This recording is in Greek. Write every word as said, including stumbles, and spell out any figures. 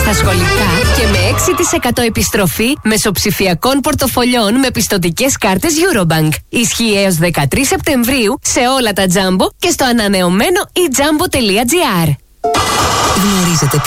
στα σχολικά και με έξι τοις εκατό επιστροφή μεσοψηφιακών πορτοφολιών με πιστωτικές κάρτες Eurobank. Ισχύει έως δεκατρείς Σεπτεμβρίου σε όλα τα Jumbo και στο ανανεωμένο e jumbo τελεία gr. Γνωρίζετε